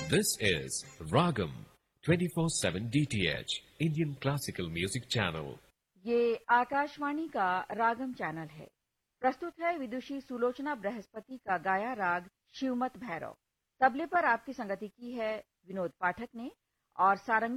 This is Ragam 24/7 DTH Indian Classical Music Channel. ये आकाशवाणी का रागम channel है। प्रस्तुत है विदुषी सुलोचना बृहस्पति का गाया राग शिवमत भैरव। तबले पर आपकी संगति की है विनोद पाठक ने और सारंगी